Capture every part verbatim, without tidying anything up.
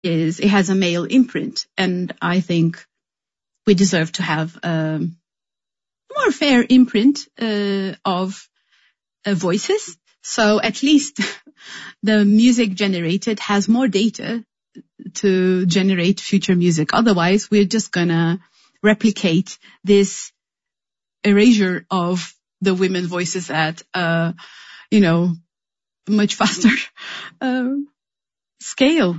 is it has a male imprint, and I think we deserve to have a more fair imprint uh, of uh, voices. So at least the music generated has more data to generate future music. Otherwise, we're just gonna replicate this erasure of the women voices at, uh, you know, much faster uh, scale.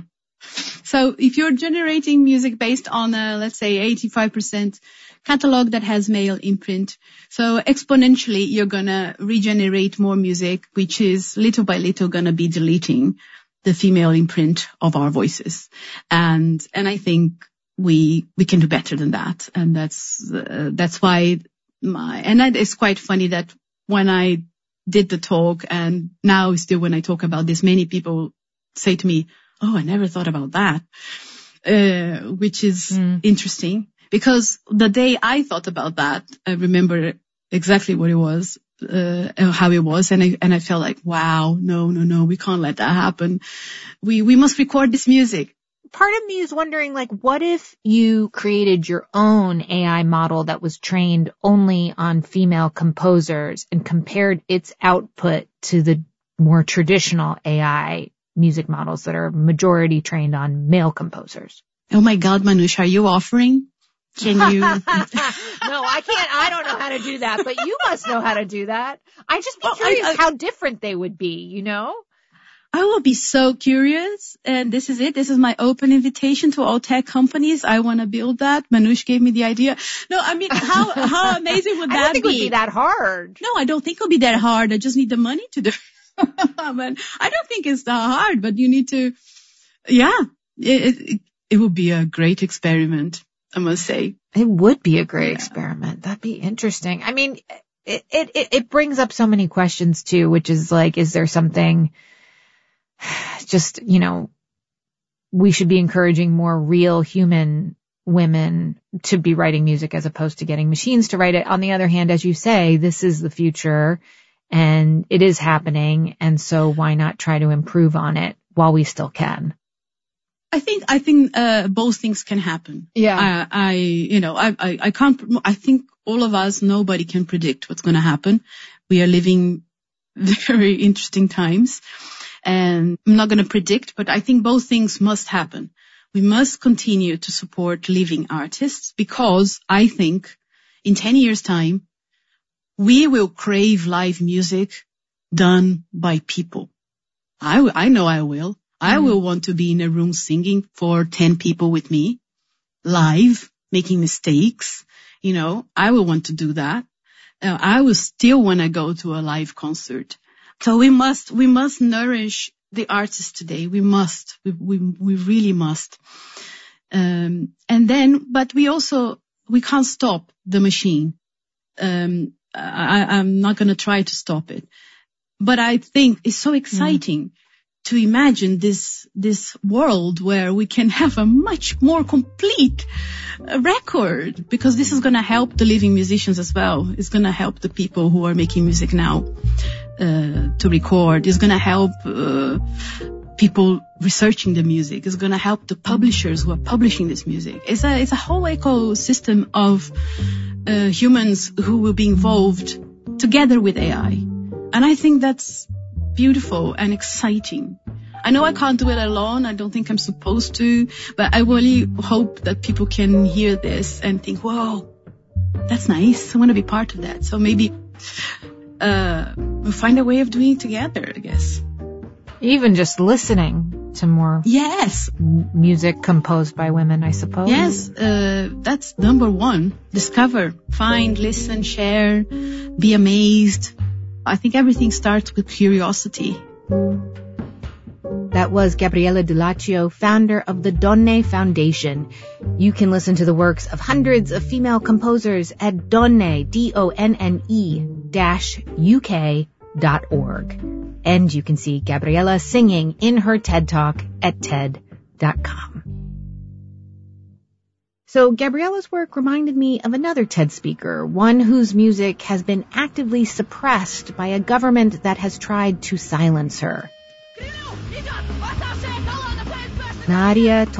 So if you're generating music based on a, let's say, eighty-five percent catalog that has male imprint, so exponentially you're gonna regenerate more music, which is little by little gonna be deleting the female imprint of our voices. And, and I think we, we can do better than that. And that's, uh, that's why my, and that is quite funny that when I did the talk, and now still when I talk about this, many people say to me, oh, I never thought about that, uh, which is mm. interesting, because the day I thought about that, I remember exactly what it was, uh, how it was. And I, and I felt like, wow, no, no, no, we can't let that happen. We, we must record this music. Part of me is wondering, like, what if you created your own A I model that was trained only on female composers and compared its output to the more traditional A I music models that are majority trained on male composers? Oh my God, Manoush, are you offering? Can you? No, I can't. I don't know how to do that, but you must know how to do that. I just be well, curious I, I, how different they would be, you know? I will be so curious, and this is it. This is my open invitation to all tech companies. I want to build that. Manoush gave me the idea. No, I mean, how how amazing would that be? I don't think be? it would be that hard. No, I don't think it would be that hard. I just need the money to do it. But I don't think it's that hard, but you need to, yeah, it, it, it would be a great experiment, I must say. It would be a great yeah. experiment. That'd be interesting. I mean, it, it, it brings up so many questions too, which is like, is there something just, you know, we should be encouraging more real human women to be writing music as opposed to getting machines to write it. On the other hand, as you say, this is the future and it is happening. And so why not try to improve on it while we still can? I think, I think, uh, both things can happen. Yeah. I, I you know, I, I, I can't, I think all of us, nobody can predict what's going to happen. We are living very interesting times. And I'm not going to predict, but I think both things must happen. We must continue to support living artists, because I think in ten years' time, we will crave live music done by people. I, I know I will. I will want to be in a room singing for ten people with me, live, making mistakes. You know, I will want to do that. Uh, I will still want to go to a live concert. So we must, we must nourish the artists today. We must, we, we, we really must. Um, and then, but we also, we can't stop the machine. Um, I, I'm not going to try to stop it, but I think it's so exciting mm. to imagine this, this world where we can have a much more complete record, because this is going to help the living musicians as well. It's going to help the people who are making music now. Uh, to record. It's going to help uh, people researching the music. It's going to help the publishers who are publishing this music. It's a it's a whole ecosystem of uh, humans who will be involved together with A I, and I think that's beautiful and exciting. I know I can't do it alone. I don't think I'm supposed to, but I really hope that people can hear this and think, "Whoa, that's nice. I want to be part of that." So maybe. Uh, we'll find a way of doing it together, I guess. Even just listening to more yes m- music composed by women, I suppose. Yes, uh, that's number one. Discover, find, listen, share, be amazed. I think everything starts with curiosity. That was Gabriella Dell'Accio, founder of the Donne Foundation. You can listen to the works of hundreds of female composers at Donne, D O N N E, dash U K dot org. And you can see Gabriella singing in her TED Talk at TED dot com. So Gabriella's work reminded me of another TED speaker, one whose music has been actively suppressed by a government that has tried to silence her. Nadia